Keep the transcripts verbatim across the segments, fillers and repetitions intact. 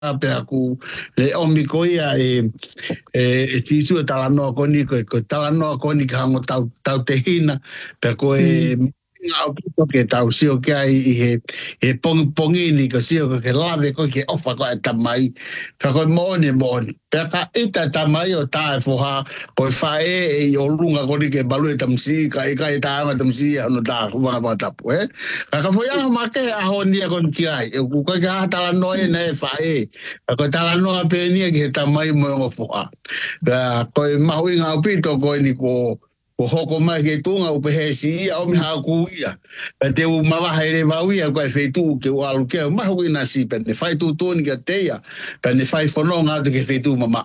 pe aku le omi ko ia e e tisu e tala no ko ni ko tala no ko ni ka mo tau tau te hina pe ko e nga o ke tau sio ke ai he e pong pongi ni ko sio ko ke lave ko ke ofa ko ta mai ka ko moni moni pe ka ita ta mai o ta fo ha ko fa e e o lunga ko ni ke balu e tam si ka e ka ta ma tam si no ta ko ba ba ta po e ka ka fo ya ma ke a ho ni ko ki ai ku ko ka ta no e na fa e ko ta no pe ni ke ta mai mo mo fo a da ko ma hu nga pito ko ni ko ko hoko mai ke tunga o pe si ia o mi ha ku ia te u ma va hele va ia ko fe tu ke o alu ke ma hu ina si pe ne fai tu tu ni ke te ia pe ne fai fo no nga ke fe tu mama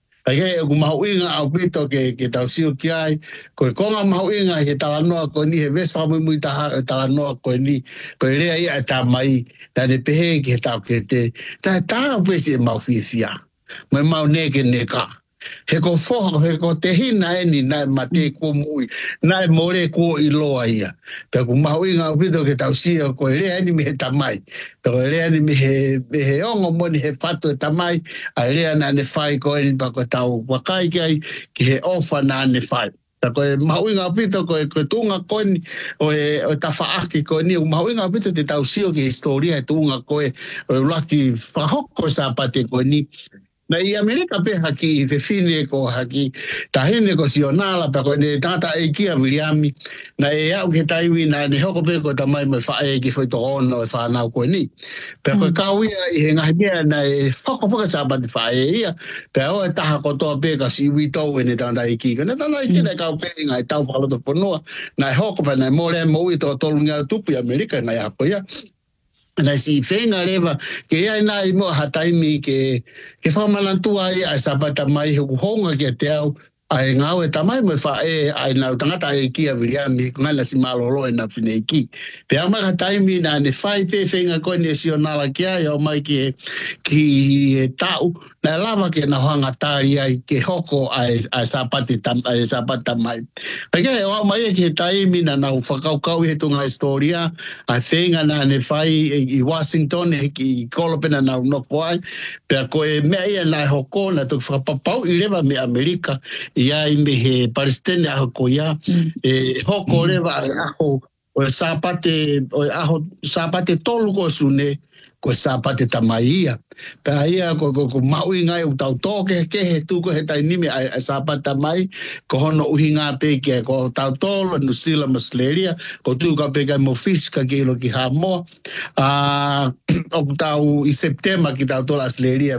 ai ku ma hu inga au pito ke ke tau siu ki ai ko ko nga ma hu inga he ta no ko ni he ves fa mu mu ta ta no ko ni ko le ia ta mai ta ne pe ke ta ke te ta ta pe si ma fi fia mai ma ne ke ne ka he ko fo he ko te hina eni na mate ko mui na more ko i loa ia pe ku mau inga pito ke tau sia ko le ani me tamai to le ani me he he ongo moni he fato tamai a le ana ne fai ko eni pa ko tau wakai kai ki he ofa na ne fai ta ko mau inga pito ko ko tunga ko ni o e o ta faaki ko ni mau inga pito te tau sia ki historia tunga ko e laki fa hokko sa pate ko ni na i Amerika pe haki te fine ko haki tahine ko sionala pa ko ne tata e kia Williami na e au ke taiwi na ne hoko pe ko tamai me fa e ki foi to ono e fa na ko ni pe ko kawia i he ngahia na e hoko poka sa ba fa e ia pe o e taha ko to pe ka si wi to ne tata e ki na tata e ki na ka pe ngai tau pa lo to ponoa na hoko pa na mo le mo i to to lunga tupu Amerika na ya ko ia na si fenga leva ke ia na i mo hataimi ke ke whamalantua i a sabata mai he honga ke te au ai ngau e tamai mo fa e ai na tangata e kia Williami ngana si malolo e na fine ki pe ama hataimi na ne fai pe fenga ko ne sionala kia o mai ke ki tau na lava ke na hanga tari ai ke hoko ai a sapati tam ai sapata mai ke o mai ke taimi na na fakau kau he tunga historia a fenga na ne fai i Washington e ki kolopena na no foi pe ko e me ia na hoko na to papau i leva me Amerika ia i me he Palestina hoko ia e hoko leva aho o sapate o aho sapate tolu ko sune ko sapate tamaia pe ia ko ko mau inga u tau toke ke he tu ko he tai ni me a sapata mai ko hono uhinga pe ke ko tau tolo no sila masleria ko tu ka pe ka mo fiska ke lo ki ha mo a o tau i september ki tau tola asleria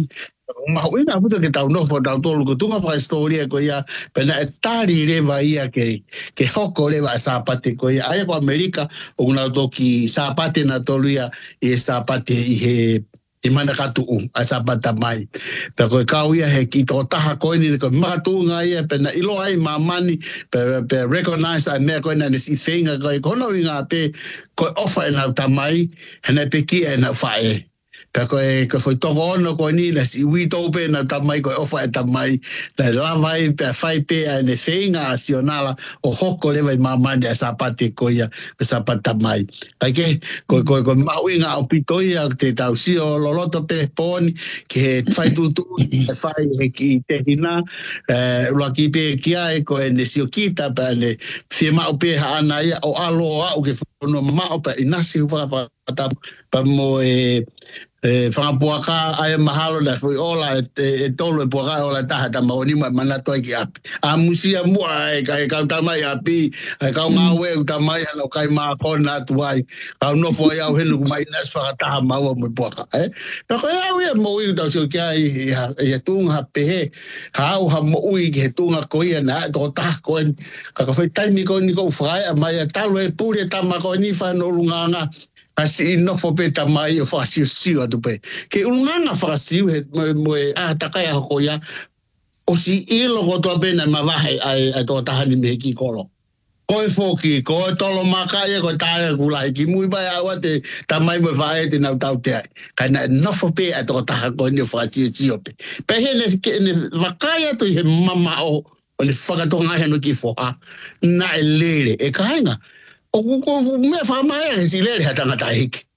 ma uina puto ke tau no fo tau tolo ko tu ka fa historia ko ia pena tari le va ia ke ke hoko le va sapate ko ia ai ko Amerika o na doki sapate na toluia e sapate i he i mana katu a sapata mai pe ko kauia he ki to taha ko ni ko matu nga ia pe na ilo ai mamani pe pe recognize a me ko na si fenga ko ko no inga pe ko ofa na tamai hena pe ki na fae pe ko ko foi to ono ko ni na si wi to pe na tamai ko ofa tamai na lava pe fai pe na fenga asionala o hoko le vai mamani a sapate ko ia ko sapata mai ai ke ko ko ko mauinga o pitoia te tau si o loloto pe poni ke fai tu tu fai ki te hina eh lo ki pe ki ai ko ne si o kita pa ne fi ma o pe ana ia o alo o ke no ma o pe inasi fa pa pa mo e e whakapuaka ai mahalo na fui ola e tolu e puaka ola taha ta maoni ma mana toi ki api. A musia mua e kai kau tamai api, e kau ngawe u tamai ano kai maa kona tuai, kau no po iau henu kumai nas whakataha maua mo puaka. Eh? Tako e au e mo ui tau sio kia i e tunga pehe, ha au ha mo ui ki he tunga koia na to taha koen, kaka whai taimi koen ni kou whakai a mai a talo e pure tama koen ni whanau lunganga, kasi no fo pe tamai o fasi si atu pe ke unanga fasi he mo a takai ho ya o si ilo ko to pena ma va ai ai to tahani me ki kolo ko e foki ko to lo makai ko ta ku lai ki muy ba ya te tamai mo va e te na tau te kana no fo pe a to taha ko ni fasi si o pe pe he ne ne vakaya to he mama o o le whakatonga he no ki fo ha na e lere e kainga o ko me fa mai si le ha tanga tai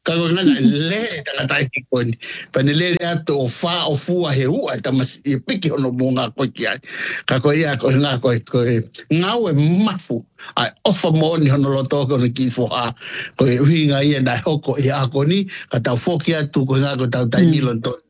Ka ko ngana le ta ta i ko ni. Pa ne le ato o fa o fua he ua ta mas i piki ono monga ko ki ai. Ka ko ia ko nga ko ko ngau e mafu. Ai ofa mo ni ono lo to ko ki fo a. Ko e winga ia na hoko ia ko ni ka ta foki atu ko nga ko ta ta ni lo to.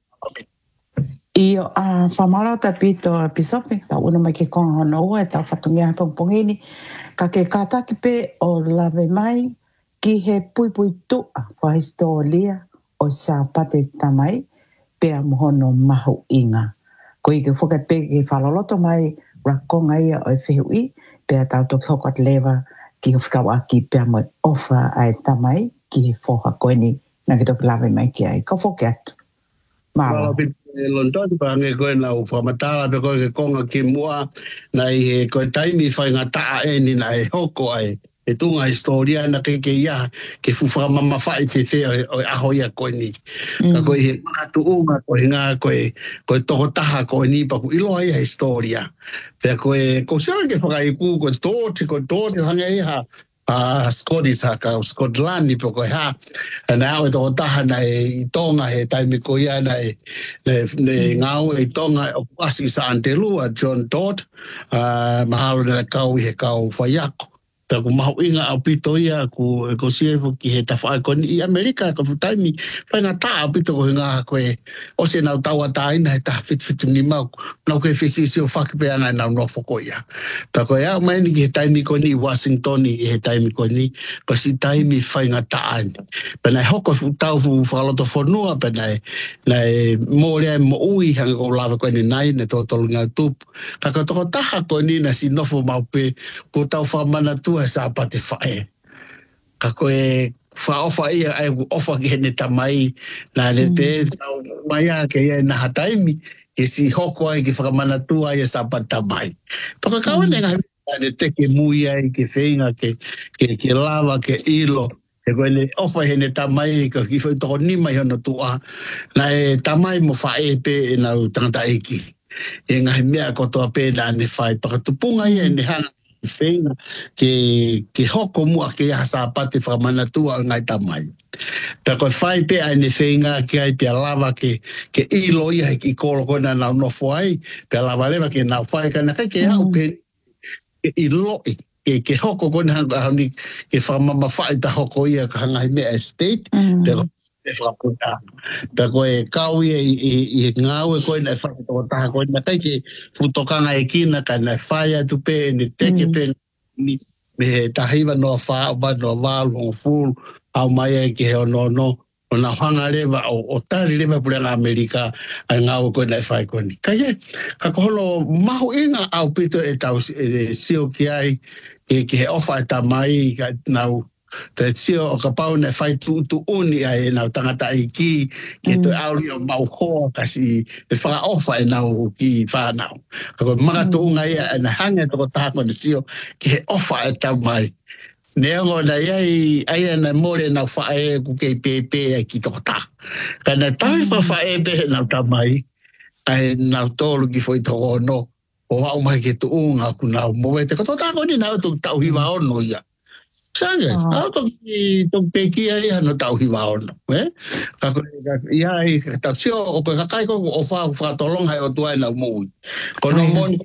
Io a famalo ta pito pisope ta una mai ke kon no e ta fatungia pongpongini ka ke kata ki pe o lave mai ki he pui pui tu a fa historia o sa pate tamai pe a mohono mahu inga ko i ke foka pe ke faloloto mai rakonga ia o fehui pe a tau to hokot leva ki fikawa ki pe mo ofa ai tamai ki foka koini na ke to lave mai ki ai ko foket Malo pi London pa nge ko na u fa matala pe ko ke konga ki mua na i ko taimi fa nga ta e ni na e hoko ai e tunga historia na ke ke ia ke fu fa mama fa i te te o a hoia ko ni ka ko i ma tu uma ko nga ko ko to ta ko ni pa ku ilo ai historia pe ko ko se ke fa i ku ko to te ko to te hanga ia a Scottish haka o Scotland ni poko ha na o to taha na e tonga he taimi ko ia na e ne ngau e tonga o pasi sa antelu a John Dodd a mahalo na kau he kau faiako ta ku mau inga au pito ia ku ko siefo ki he tafa ko ni Amerika ko taimi fa na ta pito ko nga ko e o se na tawa ta ina ta fit fit ni mau no ke fisi si o fak pe ana na no foko ia ta ko ia mai ni ki taimi ko ni Washington ni he taimi ko ni ko si taimi fa nga ta ai pe na hoko fu tau fu fa lo to fornua pe na na mo le mo ui hanga ko lava ko ni nai ne to to nga tup ka ko to ta ko ni na si no fo mau pe ko tau fa mana tu sa pate fae ka ko e fa ofa ia ai ofa ke ne tamai na le te mai a ke na hataimi ke si hoko ai ke fa mana tu ai sa pata mai to ka ka ne ne te ke mui ai ke feinga ke ke ke lava ke ilo e ko le ofa he ne tamai ka ki foi to ni mai no tu a na e tamai mo fa e pe na tanta eki e nga mea ko to pe na ne fai pa tu punga ia ne hana feina ke ke hoko mua ke ha sa pate fra mana tua ngai tamai ta ko fai pe ai ne feinga ke ai pe lava ke ke ilo ia ki kolo ko na no foi pe lava leva ke na fai ka na ke ha ke ke ilo ke ke hoko ko na ni ke fa mama fai ta hoko ia ka ngai me estate te ta ko e kau i i ngau e ko na fa to ta ko na tai ke futokanga e kina ka na fai tu pe ni te ke pe ni me ta hiva no fa ba no va lo full au mai ke no no ona hanga leva o o tali leva por na Amerika a ngau ko na fai ko ni ka ye ka ko lo mahu inga au pito e tau e sio ki ai e ke ofa ta mai ka nau te sio o ka pau ne fai tu tu uni ai na tangata i ki ke to auli o mau ho kasi e fa ofa e na ki fa na ko mara tu nga ia na hanga to ta ko sio ke ofa e ta mai ne ngo na ai ai na more na fa e ku ke pepe ki to ta kana ta fa fa e be na ta mai ai na to ki foi to no o au mai ke tu nga ku na mo te ko ta ko ni na tu ta hi va no ya Sanga, ah, to to peki ali no tau hiwa ono, eh? Ka ko ia i ta sio o ka kai ko o fa fa tolong hai o tua na mo. Ko no mon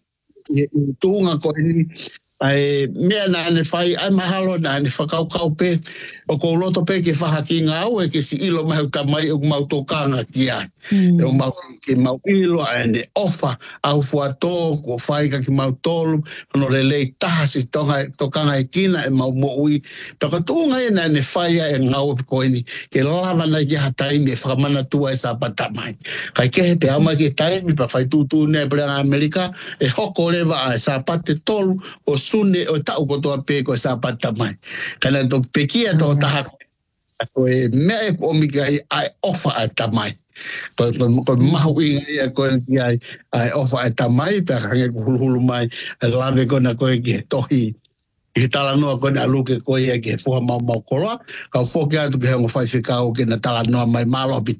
tunga ko ni ai me na ne fai ai mahalo na ne fa kau kau pe o ko loto pe ke fa hakinga au e ke si ilo mai ka mai o mau tokanga kia. E o mau ke mau ilo ande ofa au fuato ko fai ka ki mau tolu no le le ta si tonga tokanga e kina e mau mo ui to ka tunga e na ne fai e ngau ko ni ke lava na ya tai me fa mana tua esa pata mai. Ka ke te ama ke tai mi pa fai tu tu ne pra Amerika e hoko leva esa pate tolu o sune o tau ko toa pe ko sa pata mai. Kana to pekia to taha ko e me o mi ai ai ofa a tamai. Ko ko mahu ia ko ai ai ofa a tamai pe hange hulu hulu mai lave ko na ko ke tohi. I tala noa ko na luke ko ia ke fuha mau mau koloa. Ka foke atu ke hongo fai whikau ke na tala noa mai malo bit.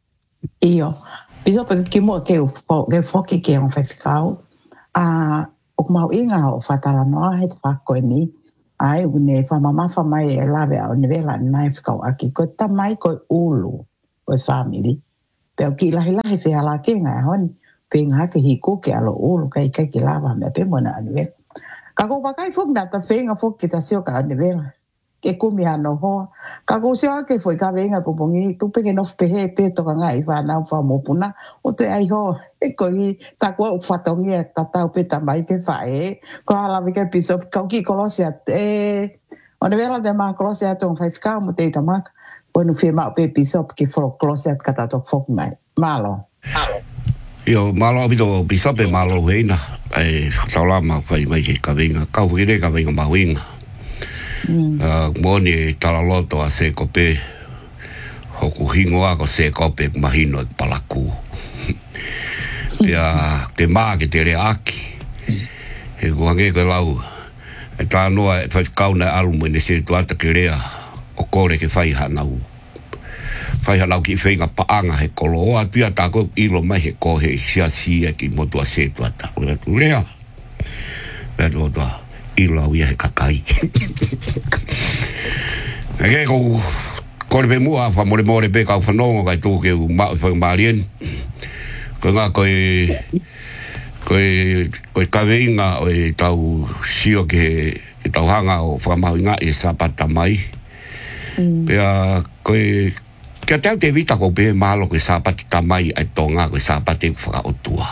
Iyo. Piso pe ki mo ke ke foke ke hongo fai whikau. A o mau inga o fatala noa he te whako ni ai une fa mama fa mai e lave o ne vela nai fika aki ko ta mai ko ulu ko family pe ki la la fe ala ke nga hon pe nga ke hi ko ke alo ulu kai kai ki lava me pe mona ane ka ko ba kai fuk na ta fe nga fuk ki ta sio ka ane vela ke kumi ano ho ka ko sio ke foi ka venga ko pongi tu pe ke no pe he pe to nga i va na fa mo puna o te ai ho e ko i ta ko fa to ngi ta ta pe ta mai ke fa e ko ala vi ke piso ka ki kolosia e ona vela de ma kolosia to fa ka mo te ta ma ko no fe ma pe piso ke fo kolosia ka ta to fok mai malo yo malo bito piso pe malo veina e ta la ma fa mai ke ka venga ka hu ke ka venga ma winga Uh, moni tala loto a se kope hoku hingoa ko se kope mahino e palaku pia te maa ke te reaki he kuange ko lau e tā noa e whai kauna alumu ne se tuata ke rea o kore ke whai hanau whai hanau ki whenga paanga he kolo o atua tā ko ilo mai he ko he sia sia ki motua se tuata ura tu rea rea tu otoa ilo au ia he kakai. Eke kou kore pe mua wha more more pe kau whanongo kai tō ke mau whai marien. Ko ngā koe koe koe kaweinga o e tau sio ke e tau hanga o whamau inga e sapata mai. Pea koe kia tau te vita ko pe malo koe sapata mai ai tō ngā koe sapate whaka o tua.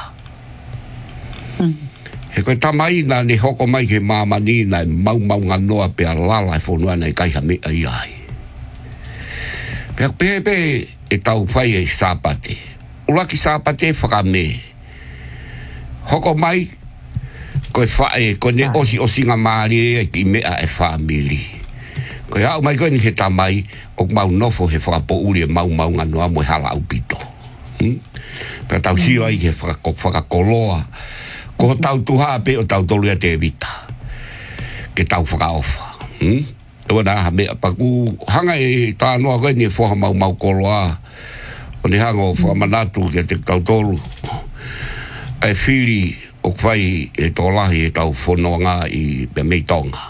He koe tamai na ne hoko mai ke mamani na mau mau nganoa pe a lala e whonua nei kai ha mea i ai. Pea pepe e tau whai e sāpate. Ulaki sāpate whakame. Hoko mai koe whae koe ne osi osi ngā maari e ki mea e whamili. Koe hau mai koe ni he tamai o mau nofo he whakapo uri e mau mau nganoa mo e hala au pito. Hmm? Pea tau sio ai ke whakakoloa. Ko tau tuha pe o tau tolu te vita. Ke tau whakaofa. Hmm? Ewa nā ha mea paku hanga e tā noa koe ni e whoha mau mau koloa. O ni hanga o whamanatu ke te tau tolu. E whiri o kwhai e tō lahi e tau whonoa ngā i pe meitonga.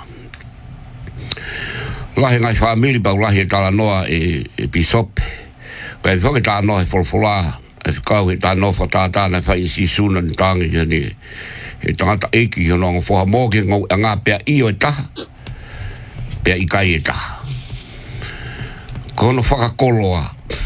Lahi ngai whamiri pau lahi e tala noa e, e pisope. Wai whoke tā noa e wholwhola. E kau e tā noa whatata na whai e si suna ni tangi e ni e tangata eki e nonga whoha mōke ngau a ngā pia io e taha pia i kai e taha kono whakakoloa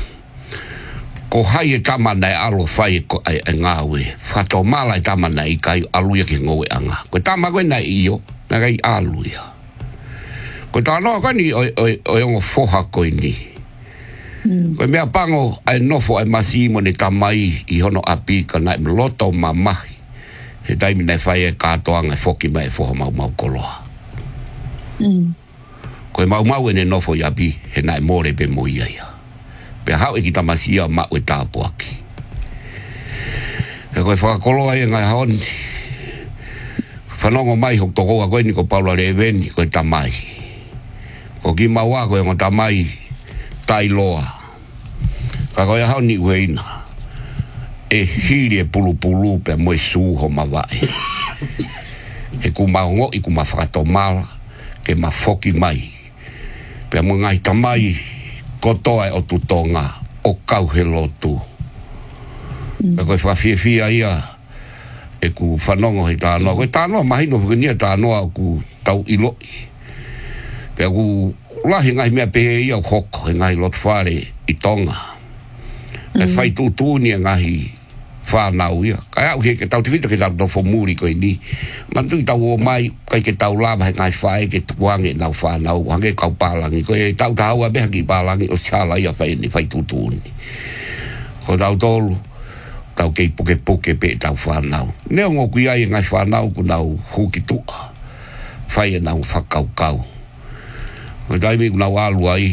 ko hai e tamana e alo whai e, e, e ngā ue whato mala e tamana i kai aluia ke ngau e anga ko tama koe na io na kai aluia ko tā noa kani o, o, o yongo whoha koe ni koe mea pango ai nofo ai masimo ne tamai i hono api ka nai loto mamahi he taimi nei whai e kātoanga e whoki mai e whoha mau mau koloa. Mm. Koe mau mau e ne nofo i api he nai more pe mo ia ia. Pe hau e ki tamasia mau e tāpo aki. E koe whakakoloa e ngai haoni. Whanongo mai hok tokoa koe ni ko Paula Reveni koe tamai. Ko ki maua koe ngo tamai tai loa. Ka koe hau ni uheina. E hiri e pulu pulu pe moe suho mawai. E ku maongo i ku mawhakato mala ke mafoki mai. Pe mo ngai tamai kotoa e o tutonga o kau he lotu. Ka koe whawhiawhia ia e ku whanongo he tānoa. Koe tānoa mahino whikania tānoa ku tau iloi. Pe ku lahi ngai mea pehe ia hoko, e ngai lot whare i tonga. E whai tūtūni e ngahi whanau ia. Kai au ke tau te whita ke tau nofo muri koe ni. Mantu i tau o mai, kai ke tau lama he ngai whae ke tuange nau whanau, hange kau pālangi. Koe tau tahaua meha ki pālangi o siala ia whai ni whai tūtūni. Ko tau tolu, tau kei puke puke pe tau whanau. Neo ngoku ia e ngai whanau ku nau huki tua. Whai e nau whakau kau. Ko taimi ku nau alu ai,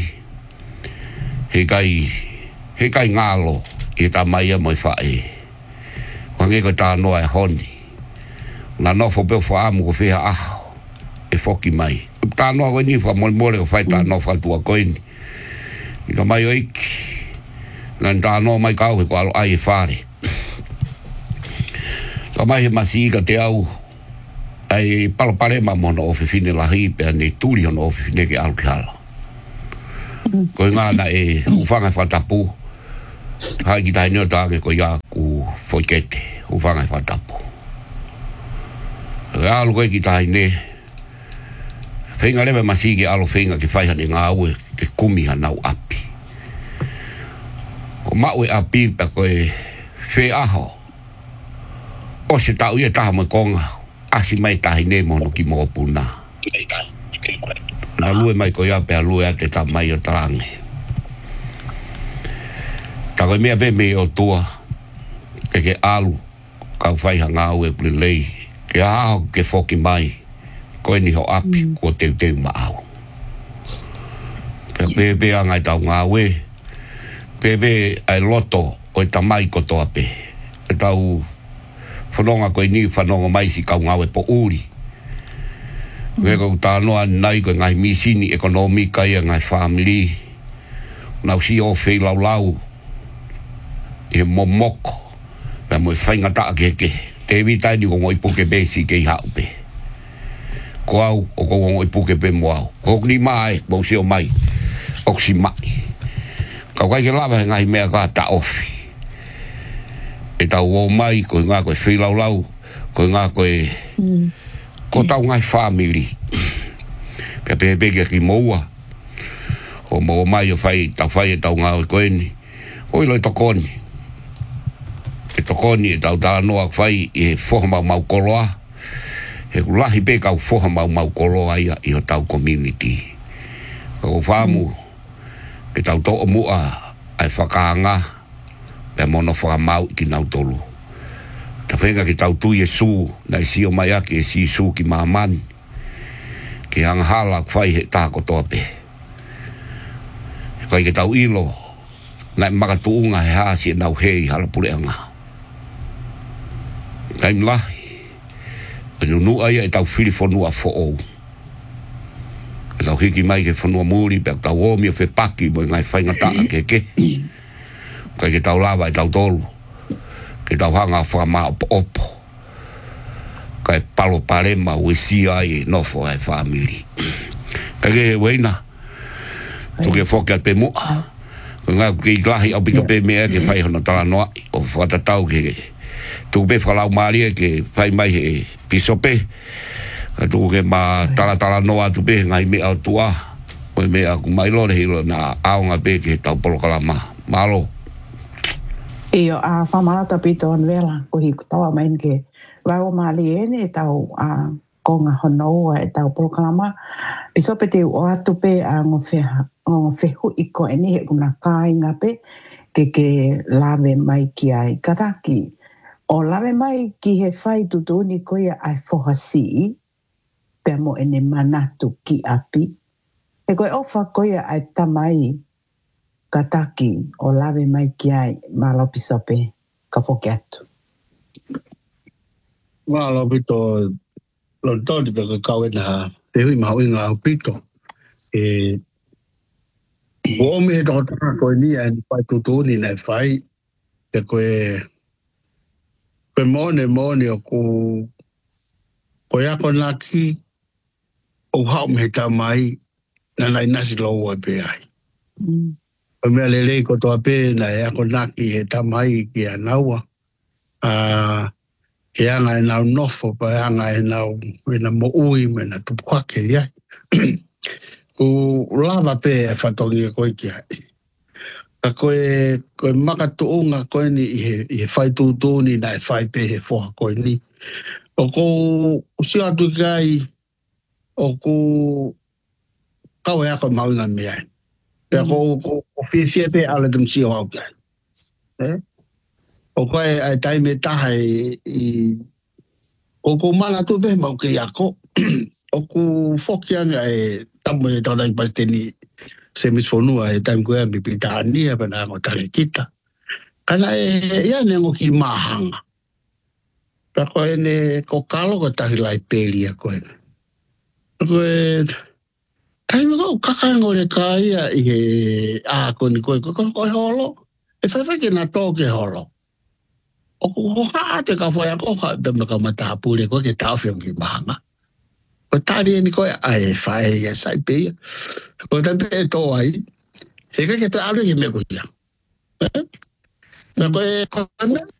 he kai, he kai ngalo, i ta mai a moi whae. Wange ko tā noa e honi. Nga nofo peo whaamu ko whiha aho, e whoki mai. Tā noa koe ni wha mole mole ko whai tā noa whatua koe ni. Ni ka mai o iki. Nga tā noa mai kau he ko alo ai e whare. Ka mai he masi ka te au, ai palo parema mono o fine la hipe ne tuli on o fine ke alkala ko ngana e ufanga fatapu hai ki taino ta ke ko ya ku foikete ufanga fatapu real ko ki taine fenga leve masigi alo fenga ki fai hane ngawe ke kumi hanau api o mawe api pa ko e fe aho o se tau ia taha mo konga asi mai taine mono ki mo puna na lue mai ko ya pe lue ate ta mai o trange ta ko mea be me o tua ke ke alu ka fai hanga o e plei ke a ke foki mai ko ni ho api mm. ko te te ma au pe pe pe anga ta nga we pe pe ai loto o ta mai ko to ape e tau fononga ko ni fononga mai si ka nga we po uri we ko ta no nai ko ngai misini economica e ngai family na si o fe lau lau e momoko pe mo fainga ta ke ke te vita ni ko ngoi puke besi ke ha pe ko au o ko ngoi puke pe mo au ko ni mai bo si o mai o si mai ka kai ke lava ngai me ka ta ofi e ta o mai ko nga ko fe lau lau ko nga ko e ko ta ngai family pe pe pe ke moa o mo mai o fai ta fai ta nga ko ni o lo to koni e to koni e tau tā noa whai e whoha mau mau koloa e lahi pe kau whoha mau mau koloa ia i o tau community o whamu e tau tō mua ai whakaanga pe mono whakamau ki nau tolu ta whenga ki tau tu Yesu na i sio mai ake e si su ki mamani ki anghala whai he tāko tōpe e kai ki tau ilo na i makatuunga he hasi e nau hei hala pule anga time lahi anu nu ai e tau fili fonua fo o e tau hiki mai ke fonua muri pe tau omi o fe paki mo ngai whainga taa ke ke kai ke tau lava e tau tolu ke tau hanga whama opo opo kai palo parema we si ai no fo ai family kai ke weina tu ke foka pe mua ngai ke lahi au pika pe mea ke whai hono tala noa o whatatau ke tu be falau maria ke fai mai he pisope tu ke ma tala tala noa tu be ngai me au tua o me aku mai lo hilo na aunga be ke tau polo kalama malo io a famala tapito on vela ko hi tawa main ke wao mali ene tau a konga hono e tau polo kalama pisope te o atu pe a ngo fe ngo fe hu iko ene he kuna kai ngape ke ke lave mai ki ai kataki o lawe mai ki he whai tutuni koia ai whohasi, pia mo ene manatu ki api. E koe ofa koia ai tamai kataki o lawe mai ki ai malo pisope ka poke atu. Malo pito, lo tōni pia ka kau ena te hui mahu inga au pito. E, o omi he toko taka koe ni ai whai tutuni nei whai, e koe pe mone mone o ku ko ya ko naki o hau me ta mai na nai nasi lo wa pe ai o me le le ko to pe na ya ko naki he ta mai ki anawa a ke anga na no fo pa anga na na mo ui me na tu kwa ke ya ku lava pe fa to ni ko ki ai ka koe, koe makatu unga koe ni i he, i he whai tūtū ni na e whai pe he whoha koe ni. O ko usi atu kai, o ko kawe ako maunga mea. Pea ko, ko, ko fie fie pe ale tum si o hau kai. Eh? O koe ai taime taha i, i o ko mana tu pe mau ke ako. O ko whoki anga e tamu e tau nai pasteni semis fonua e taim koe mi pitani e pana ngo tare kita. Kana e ia ne ngo ki mahanga. Pa koe ne ko kalo ko tahi lai pelia koe. Koe taim ko kakango le kaia i he a ko ni koe koe koe holo. E whai whai ke na tōke holo. O ha te ka foi ko ha de me ka mata pule ko ke ta fiong ki manga. Ko tari ni ko ai fai ya sai pe. Ko tante to ai. He ka ke to alu ye me ko ya. Na ko e ko